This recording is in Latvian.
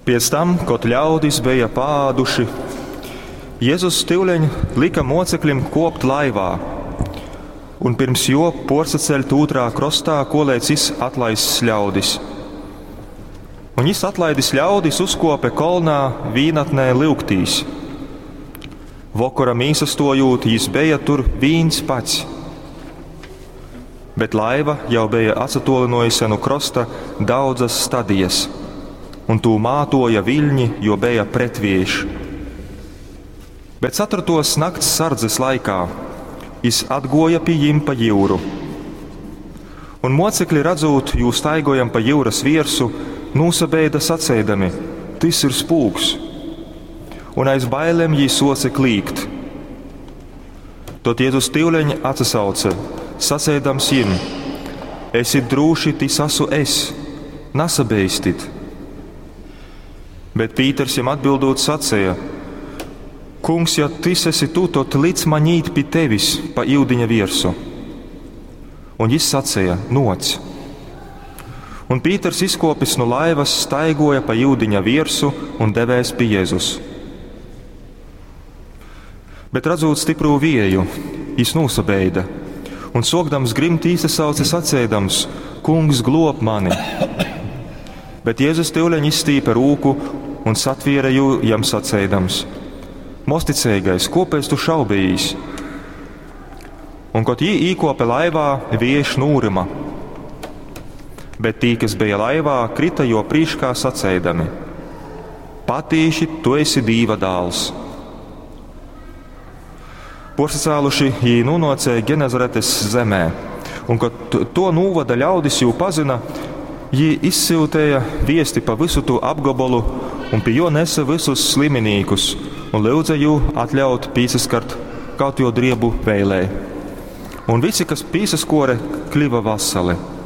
Pēc tam, kad ļaudis bija pāduši, Jēzus stivleņi lika mocekļiem kopt laivā, un pirms jo porsaceļt otrā krostā, kolēcis atlaists ļaudis. Un jis atlaidis ļaudis uzkope kolnā vīnatnē Liuktīs. Vokora mīsastojūt, jis bija tur vīns pats. Bet laiva jau bija atsatolinojusi no krosta daudzas stadijas, un tū mātoja viļņi, jo bija pretvieši. Bet 4. nakts sardzes laikā jis atgoja pie jim pa jūru. Un mocekļi redzot, jū staigojam pa jūras viersu, nūsabeida sacēdami: "Tis ir spūks!" Un aiz bailēm jī soce klīgt. Tot Jēzus stivleņi atsasauca, sacēdams jim: "Esit drūši, tis asu es, nasabeistit." Bet Pīters jam atbildot sacēja: "Kungs, ja tis esi tu, tot līdz man īt pie tevis pa iudiņa viersu." Un jis sacēja: "Noc." Un Pīters izkopis no laivas, staigoja pa iudiņa viersu un devēs pie Jēzus. Bet redzot stipru vieju, jis nūsabeida, un sokdams grimt īsasauce sacēdams: "Kungs, glob mani!" Bet Jēzus stivleņi izstīpa rūku un satviera jū jam sacēdams: "Mosticīgais, kāpēc tu šaubījīs?" Un, kad jī īkope laivā, vieši nūrima. Bet tī, kas bija laivā, krita jo prīškā sacēdami: "Patīši, tu esi Dīva dāls." Porsacēluši jī nūnocēja Genezaretes zemē, un, kad to nūvada ļaudis jū pazina, jī izsiltēja viesti pa visu to apgabalu un pie jo nesa visus sliminīkus un lūdza jū atļaut pīsaskart kaut jo driebu vēlē. Un visi, kas pīsaskore, kliva vasali.